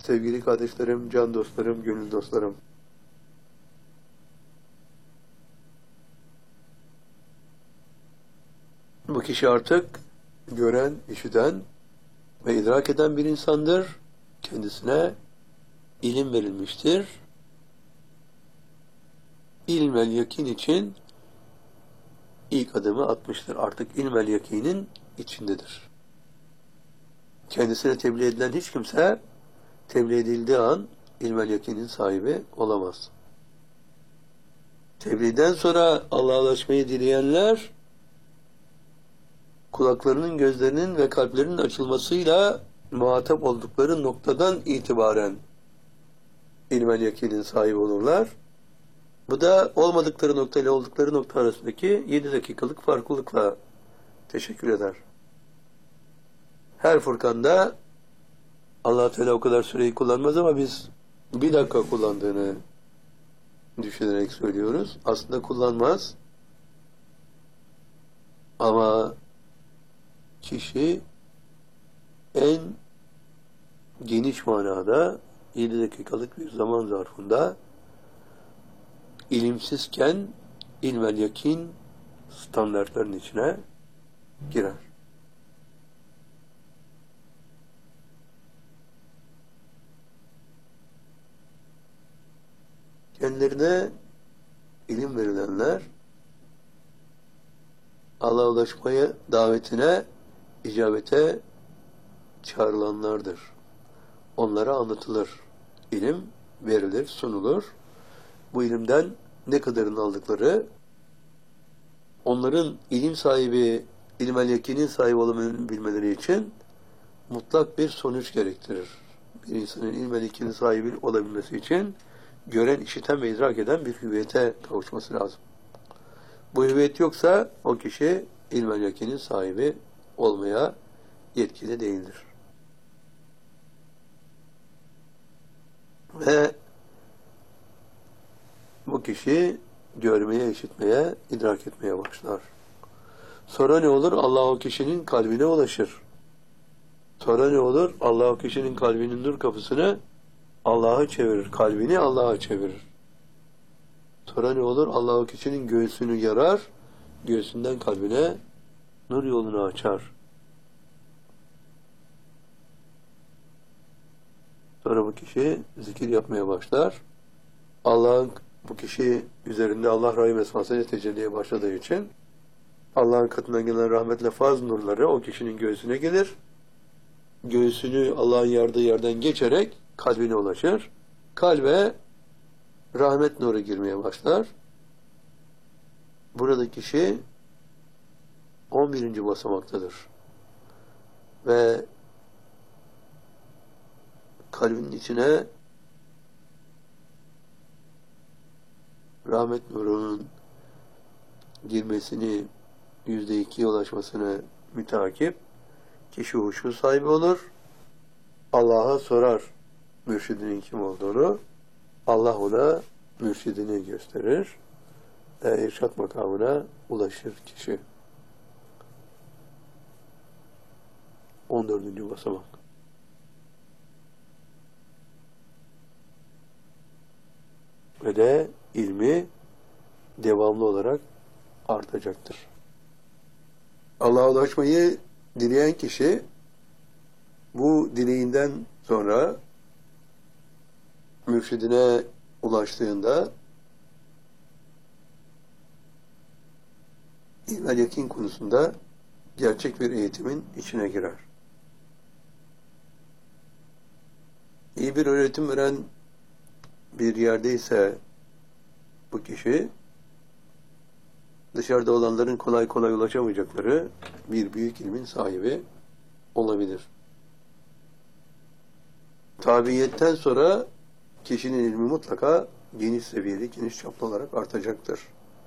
Sevgili kardeşlerim, can dostlarım, gönül dostlarım. Bu kişi artık gören, işiten ve idrak eden bir insandır. Kendisine ilim verilmiştir. İlmel yakin için ilk adımı atmıştır. Artık ilmel yakinin içindedir. Kendisine tebliğ edilen hiç kimse tebliğ edildiği an ilmel yakinin sahibi olamaz. Tebliğden sonra Allah'a ulaşmayı dileyenler kulaklarının, gözlerinin ve kalplerinin açılmasıyla muhatap oldukları noktadan itibaren ilmel yakinin sahibi olurlar. Bu da olmadıkları nokta ile oldukları nokta arasındaki 7 dakikalık farklılıkla teşekkür eder. Her Furkan'da Allah Teala o kadar süreyi kullanmaz ama biz 1 dakika kullandığını düşünerek söylüyoruz. Aslında kullanmaz. Ama kişi en geniş manada 7 dakikalık bir zaman zarfında ilimsizken ilmel yakin standartların içine girer. Kendilerine ilim verilenler Allah'a ulaşmaya davetine, icabete çağrılanlardır. Onlara anlatılır. İlim verilir, sunulur. Bu ilimden ne kadarını aldıkları, onların ilim sahibi, ilmel yakinin sahibi olabilmeleri bilmeleri için mutlak bir sonuç gerektirir. Bir insanın ilmel yakinin sahibi olabilmesi için gören, işiten ve idrak eden bir hüviyete kavuşması lazım. Bu hüviyet yoksa o kişi ilmel yakinin sahibi olmaya yetkili değildir. Ve bu kişi görmeye, işitmeye, idrak etmeye başlar. Sonra ne olur? Allah o kişinin kalbine ulaşır. Sonra ne olur? Allah o kişinin kalbinin nur kapısını Allah'a çevirir. Kalbini Allah'a çevirir. Sonra ne olur? Allah o kişinin göğsünü yarar. Göğsünden kalbine nur yolunu açar. Sonra bu kişi zikir yapmaya başlar. Allah'ın bu kişi üzerinde Allah Rahim esmasıyla tecelliye başladığı için Allah'ın katından gelen rahmetle faz nurları o kişinin göğsüne gelir. Göğsünü Allah'ın yardığı yerden geçerek kalbine ulaşır. Kalbe rahmet nuru girmeye başlar. Burada kişi 11. basamaktadır. Ve kalbinin içine rahmet nurunun girmesini, %2'ye ulaşmasını müteakip kişi huşu sahibi olur. Allah'a sorar mürşidinin kim olduğunu. Allah ona mürşidini gösterir. İrşad makamına ulaşır kişi. 14. basamak. Ve de ilmi devamlı olarak artacaktır. Allah'a ulaşmayı dileyen kişi bu dileğinden sonra mürşidine ulaştığında ilmel yakin konusunda gerçek bir eğitimin içine girer. İyi bir öğretim veren bir yerdeyse bu kişi dışarıda olanların kolay kolay ulaşamayacakları bir büyük ilmin sahibi olabilir. Tabiiyetten sonra kişinin ilmi mutlaka geniş seviyeli, geniş çaplı olarak artacaktır.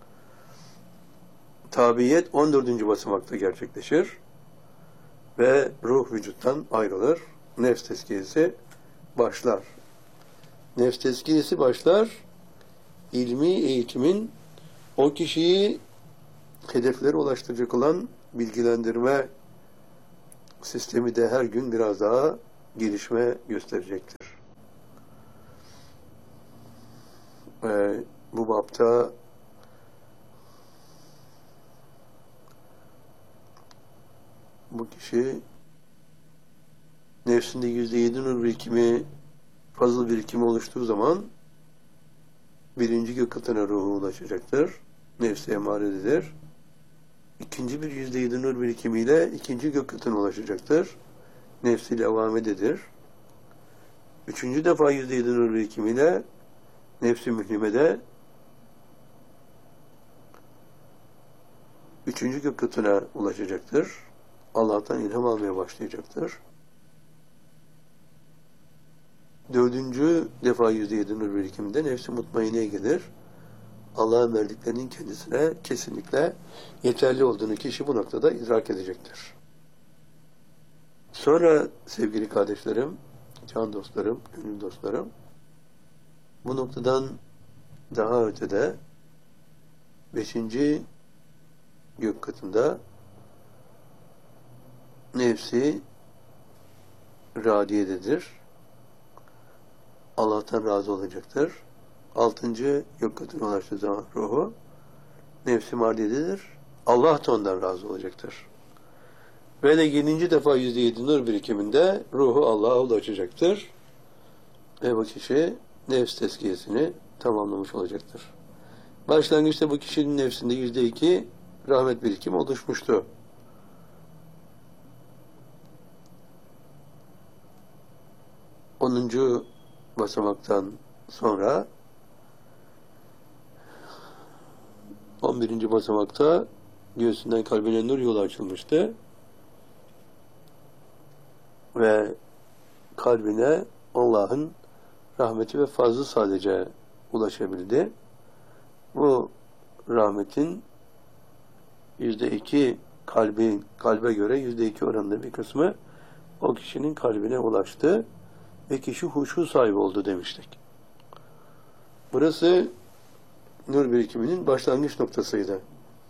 Tabiiyet 14. basamakta gerçekleşir ve ruh vücuttan ayrılır. Nefs tezkiyesi başlar. Nefs tezkiyesi başlar, ilmi eğitimin o kişiyi hedeflere ulaştıracak olan bilgilendirme sistemi de her gün biraz daha gelişme gösterecektir. basamakta bu kişi nefsinde %7 nur birikimi, fazıl birikimi oluştuğu zaman birinci gök katına ruhu ulaşacaktır. Nefsi emarededir. İkinci bir %7 nur birikimiyle ikinci gök katına ulaşacaktır. Nefsi levamededir. Üçüncü defa %7 nur birikimiyle nefsi mührimede üçüncü gök katına ulaşacaktır. Allah'tan ilham almaya başlayacaktır. Dördüncü defa %7 nur birikiminde nefsi mutmaineye gelir. Allah'ın verdiklerinin kendisine kesinlikle yeterli olduğunu kişi bu noktada idrak edecektir. Sonra sevgili kardeşlerim, can dostlarım, gönül dostlarım, bu noktadan daha ötede 5. gök katında nefsi radiyededir. Allah'tan razı olacaktır. 6. gök katına ulaştığı zaman ruhu nefsi mardiyededir. Allah da ondan razı olacaktır. Ve de 7. defa %7 nur birikiminde ruhu Allah'a ulaşacaktır. Ve bu kişi nefs tezkiyesini tamamlamış olacaktır. Başlangıçta bu kişinin nefsinde %2 rahmet birikimi oluşmuştu. 10. basamaktan sonra 11. basamakta göğsünden kalbine nur yolu açılmıştı. Ve kalbine Allah'ın rahmeti ve fazlı sadece ulaşabildi. Bu rahmetin %2 kalbe göre %2 oranında bir kısmı o kişinin kalbine ulaştı ve kişi huşu sahibi oldu demiştik. Burası nur birikiminin başlangıç noktasıydı.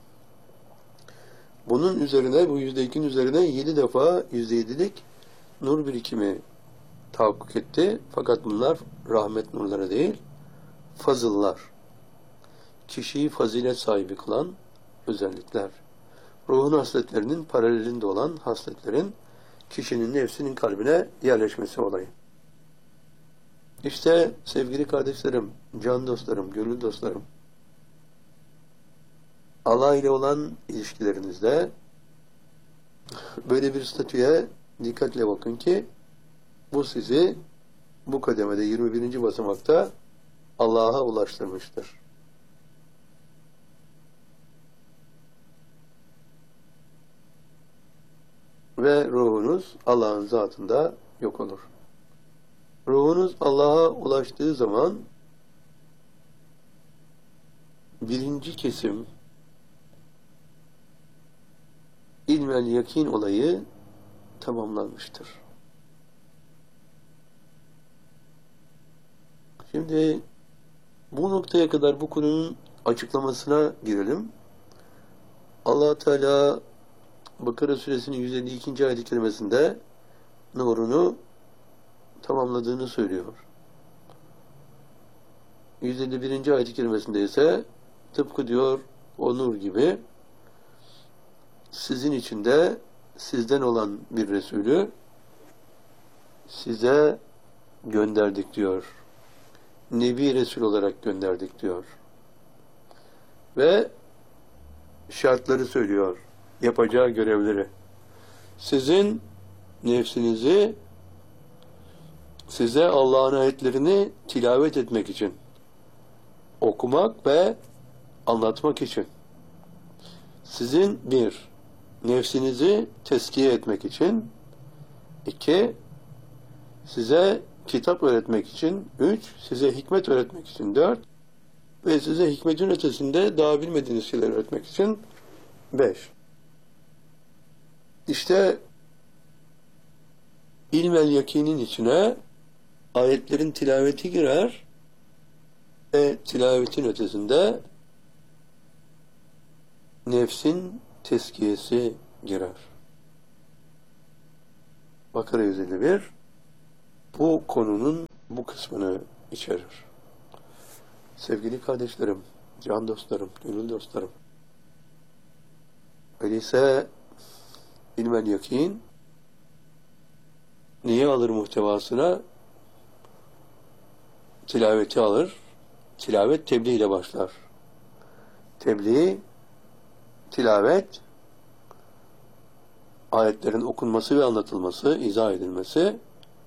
Bunun üzerine, bu %2'nin üzerine 7 defa %7'lik nur birikimi tahakkuk etti. Fakat bunlar rahmet nurları değil, fazıllar. Kişiyi fazilet sahibi kılan özellikler. Ruhun hasletlerinin paralelinde olan hasletlerin kişinin nefsinin kalbine yerleşmesi olayı. İşte sevgili kardeşlerim, can dostlarım, gönül dostlarım, Allah ile olan ilişkilerinizde böyle bir statüye dikkatle bakın ki bu sizi bu kademede 21. basamakta Allah'a ulaştırmıştır. Ve ruhunuz Allah'ın zatında yok olur. Ruhunuz Allah'a ulaştığı zaman birinci kesim ilmel yakin olayı tamamlanmıştır. Şimdi bu noktaya kadar bu konunun açıklamasına girelim. Allah Teala Bakara suresinin 152. ayet-i kerimesinde nurunu tamamladığını söylüyor. 151. ayet-i kerimesinde ise tıpkı diyor o nur gibi sizin içinde sizden olan bir Resulü size gönderdik diyor. Nebi Resul olarak gönderdik diyor. Ve şartları söylüyor. Yapacağı görevleri. Sizin nefsinizi size Allah'ın ayetlerini tilavet etmek için, okumak ve anlatmak için. Sizin bir, nefsinizi teskiye etmek için, 2, size kitap öğretmek için, 3, size hikmet öğretmek için, 4 ve size hikmetin ötesinde daha bilmediğiniz şeyler öğretmek için 5. İşte ilmel yakinin içine ayetlerin tilaveti girer ve tilavetin ötesinde nefsin teskiyesi girer. Bakara 151 bu konunun bu kısmını içerir. Sevgili kardeşlerim, can dostlarım, gönül dostlarım. Öyleyse ilmen yakin neyi alır muhtevasına? Tilaveti alır. Tilavet tebliğ ile başlar. Tebliğ, tilavet, ayetlerin okunması ve anlatılması, izah edilmesi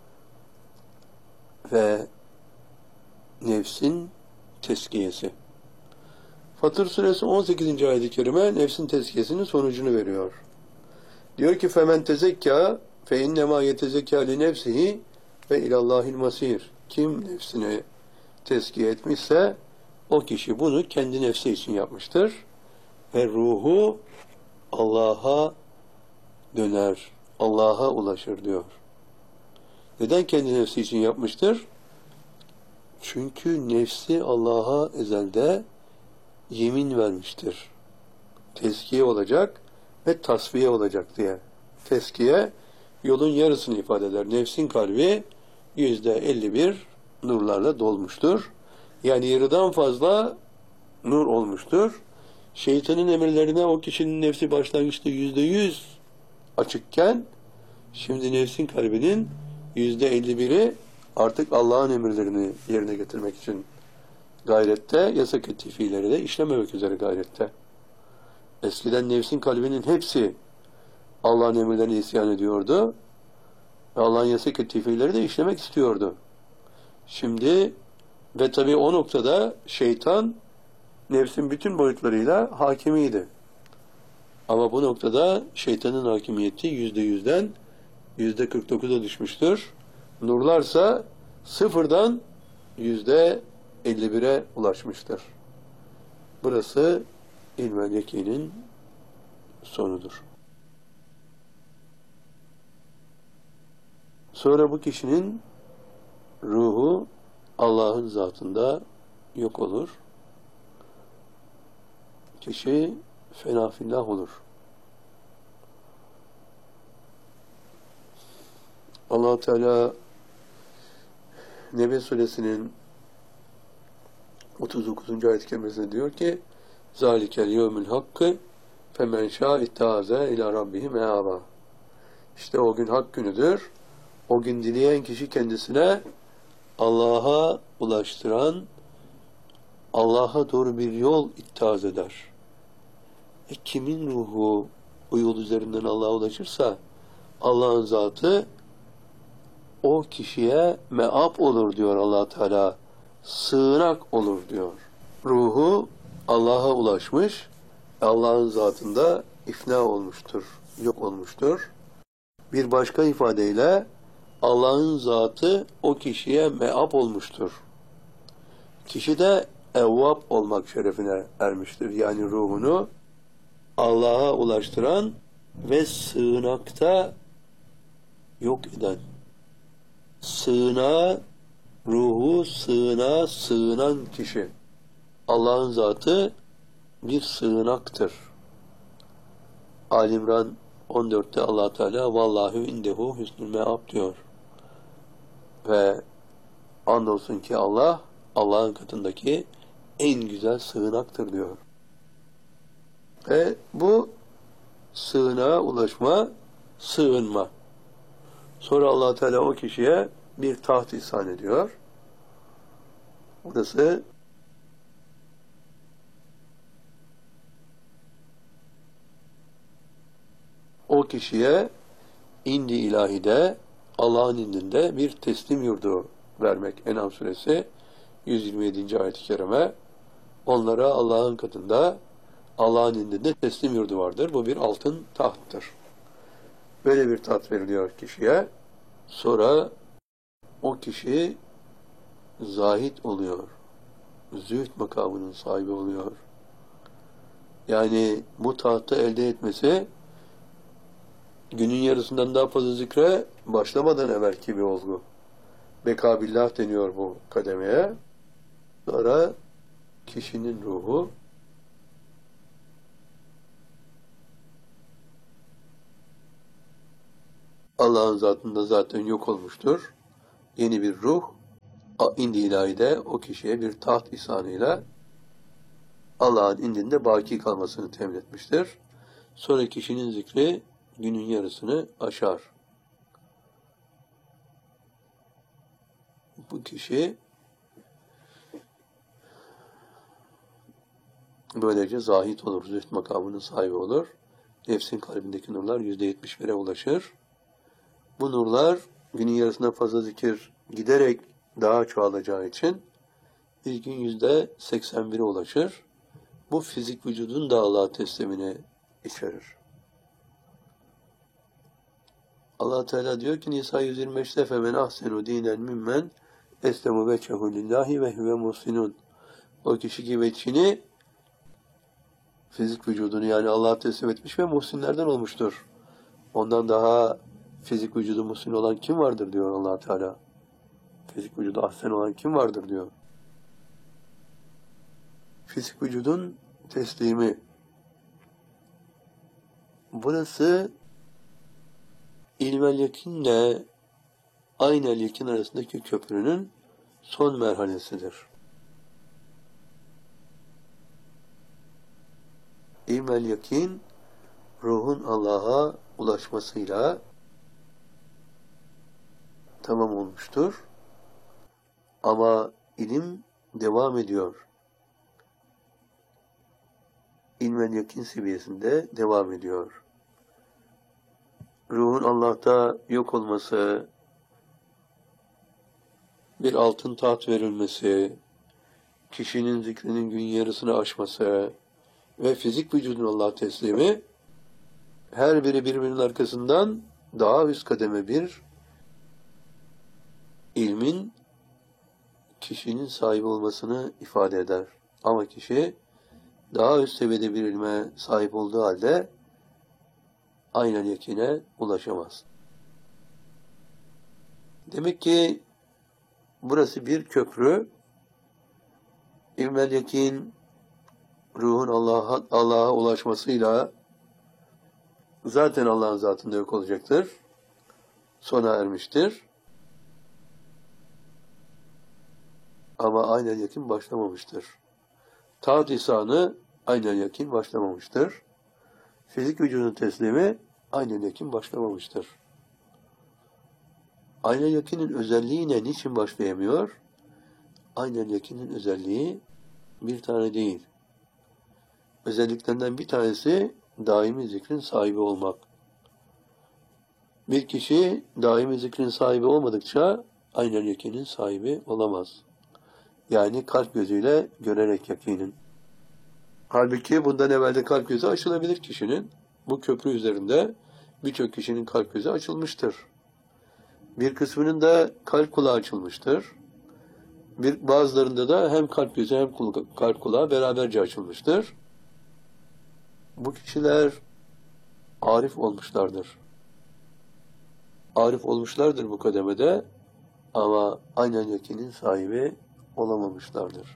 ve nefsin tezkiyesi. Fatır suresi 18. ayet-i kerime nefsin tezkiyesinin sonucunu veriyor. Diyor ki femen tezekka fe innema yetezekka li nefsihi ve ilallahil masir. Kim nefsini tezkiye etmişse o kişi bunu kendi nefsi için yapmıştır ve ruhu Allah'a döner, Allah'a ulaşır diyor. Neden kendi nefsi için yapmıştır? Çünkü nefsi Allah'a ezelde yemin vermiştir. Tezkiye olacak ve tasfiye olacak diye. Tezkiye yolun yarısını ifade eder. Nefsin kalbi %51 nurlarla dolmuştur. Yani yarıdan fazla nur olmuştur. Şeytanın emirlerine o kişinin nefsi başlangıçta %100 açıkken şimdi nefsin kalbinin %51'i artık Allah'ın emirlerini yerine getirmek için gayrette, yasak ettiği fiilleri de işlememek üzere gayrette. Eskiden nefsin kalbinin hepsi Allah'ın emirlerine isyan ediyordu. Allah'ın yasak ettiği fiilleri de işlemek istiyordu. Şimdi ve tabii o noktada şeytan nefsin bütün boyutlarıyla hakimiydi. Ama bu noktada şeytanın hakimiyeti %100'den %49'a düşmüştür. Nurlarsa sıfırdan %51'e ulaşmıştır. Burası ilmel yakinin sonudur. Sonra bu kişinin ruhu Allah'ın zatında yok olur. Kişi fena fillah olur. Allah Teala Nebe suresinin 39. ayet-i kerimesinde diyor ki zalikel yevmül hakkı femen şâ ittâze ilâ rabbihi meâbâ. İşte o gün hak günüdür. O gün dileyen kişi kendisine Allah'a ulaştıran, Allah'a doğru bir yol ittihaz eder. Kimin ruhu o yol üzerinden Allah'a ulaşırsa Allah'ın zatı o kişiye meap olur diyor Allah Teala. Sığınak olur diyor. Ruhu Allah'a ulaşmış, Allah'ın zatında ifna olmuştur, yok olmuştur. Bir başka ifadeyle Allah'ın zatı o kişiye meap olmuştur. Kişi de evvab olmak şerefine ermiştir. Yani ruhunu Allah'a ulaştıran ve sığınakta yok eden. Sığınağa, ruhu sığınağa sığınan kişi. Allah'ın zatı bir sığınaktır. Ali-İmran 14'te Allah Teala vallahu indehu husnul meab diyor. Ve andolsun ki Allah Allah'ın katındaki en güzel sığınaktır diyor. Ve bu sığınağa ulaşma, sığınma. Sonra Allah Teala o kişiye bir taht ihsan ediyor. Burası o kişiye indi ilahide Allah'ın indinde bir teslim yurdu vermek. En'am suresi 127. ayet-i kerime. Onlara Allah'ın katında Allah'ın indinde teslim yurdu vardır. Bu bir altın tahttır. Böyle bir taht veriliyor kişiye. Sonra o kişi zahid oluyor. Zühd makamının sahibi oluyor. Yani bu tahtı elde etmesi günün yarısından daha fazla zikre başlamadan evvelki bir olgu. Bekabillah deniyor bu kademeye. Sonra kişinin ruhu Allah'ın zatında zaten yok olmuştur. Yeni bir ruh indi ilahide o kişiye bir taht ihsanıyla Allah'ın indinde baki kalmasını temin etmiştir. Sonra kişinin zikri günün yarısını aşar. Bu kişi böylece zahid olur, zühd makamının sahibi olur. Nefsin kalbindeki nurlar %71'e ulaşır. Bu nurlar günün yarısından fazla zikir giderek daha çoğalacağı için bir gün %81'e ulaşır. Bu fizik vücudun da Allah'a teslimini içerir. Allah Teala diyor ki Nisa 125'te femen ahsenu dinen mimmen eslemu veçhehu lillahi ve huve muhsinun. O kişi ki veçhini fizik vücudunu yani Allah'a teslim etmiş ve muhsinlerden olmuştur. Ondan daha fizik vücudu muhsin olan kim vardır diyor Allah Teala. Fizik vücudu ahsen olan kim vardır diyor. Fizik vücudun teslimi. Burası ilmel yakinle aynel yakin arasındaki köprünün son merhalesidir. İlmel yakin ruhun Allah'a ulaşmasıyla tamam olmuştur. Ama ilim devam ediyor. İlmel yakin seviyesinde devam ediyor. Ruhun Allah'ta yok olması, bir altın taht verilmesi, kişinin zikrinin gün yarısını aşması ve fizik vücudun Allah'a teslimi, her biri birbirinin arkasından daha üst kademe bir ilmin kişinin sahibi olmasını ifade eder. Ama kişi daha üst seviyede bir ilme sahip olduğu halde aynen yakine ulaşamaz. Demek ki burası bir köprü. İlmel yakin ruhun Allah'a ulaşmasıyla zaten Allah'ın zatında yok olacaktır. Sona ermiştir. Ama aynen yakin başlamamıştır. Taat lisanı aynen yakin başlamamıştır. Fizik vücudun teslimi aynen yakin başlamamıştır. Aynen yakinin özelliği ne? Niçin başlayamıyor? Aynen yakinin özelliği bir tane değil. Özelliklerinden bir tanesi daimi zikrin sahibi olmak. Bir kişi daimi zikrin sahibi olmadıkça aynen yakinin sahibi olamaz. Yani kalp gözüyle görerek yakinin. Halbuki bundan evvel de kalp gözü açılabilir kişinin. Bu köprü üzerinde birçok kişinin kalp gözü açılmıştır. Bir kısmının da kalp kulağı açılmıştır. Bazılarında da hem kalp gözü hem kalp kulağı beraberce açılmıştır. Bu kişiler arif olmuşlardır. Arif olmuşlardır bu kademede ama aynen yakinin sahibi olamamışlardır.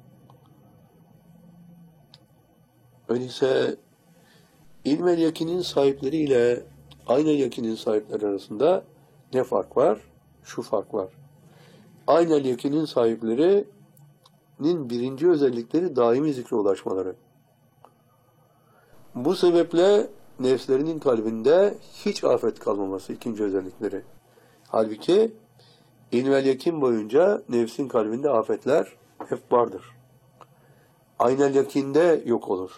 Öyleyse ilmel yakinin sahipleriyle aynen yakinin sahipleri arasında ne fark var? Şu fark var. Aynen yakinin sahiplerinin birinci özellikleri daimi zikre ulaşmaları. Bu sebeple nefslerinin kalbinde hiç afet kalmaması ikinci özellikleri. Halbuki ilmel yakin boyunca nefsin kalbinde afetler hep vardır. Aynel yakinde yok olur.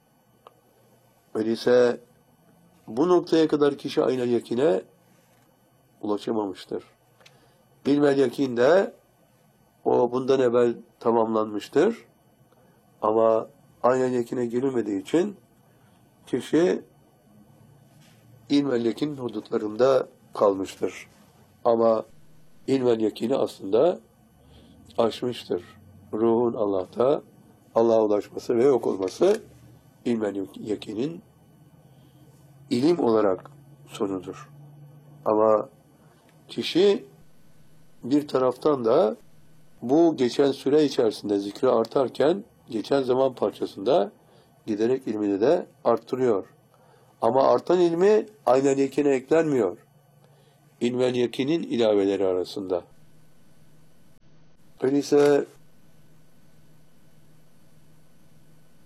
Öyleyse bu noktaya kadar kişi aynel yakine ulaşamamıştır. İlmel yakinde o bundan evvel tamamlanmıştır. Ama aynel yakine girilmediği için kişi ilmel yakinin hudutlarında kalmıştır. Ama ilmel yakini aslında aşmıştır. Ruhun Allah'a ulaşması ve yok olması ilmel yakinin ilim olarak sonudur. Ama kişi bir taraftan da bu geçen süre içerisinde zikri artarken geçen zaman parçasında giderek ilmini de arttırıyor. Ama artan ilmi aynen yakine eklenmiyor. İlmel yakinin ilaveleri arasında. Öyleyse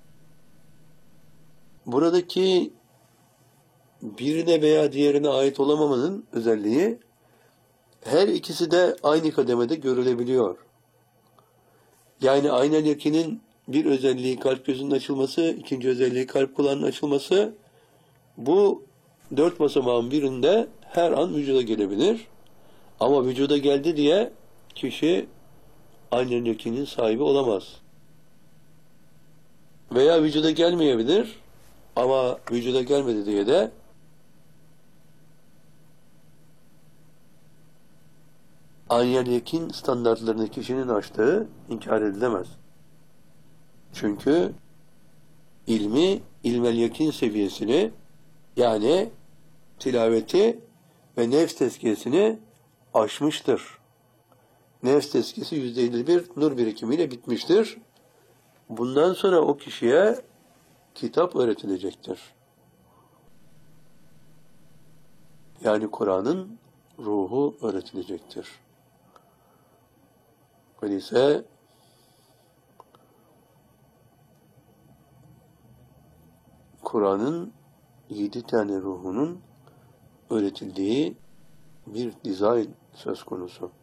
buradaki birine veya diğerine ait olamamanın özelliği, her ikisi de aynı kademede görülebiliyor. Yani aynel yakinin bir özelliği kalp gözünün açılması, ikinci özelliği kalp kulağının açılması, bu 4 basamağın birinde her an vücuda gelebilir. Ama vücuda geldi diye kişi aynel yakinin sahibi olamaz. Veya vücuda gelmeyebilir ama vücuda gelmedi diye de aynel yakin standartlarını kişinin aştığı inkar edilemez. Çünkü ilmel yakin seviyesini, yani tilaveti ve nefs tezkiyesini aşmıştır. Nefs tezkiyesi %51 nur birikimiyle bitmiştir. Bundan sonra o kişiye kitap öğretilecektir. Yani Kur'an'ın ruhu öğretilecektir. Öyleyse Kur'an'ın 7 tane ruhunun öğretildiği bir dizayn söz konusu.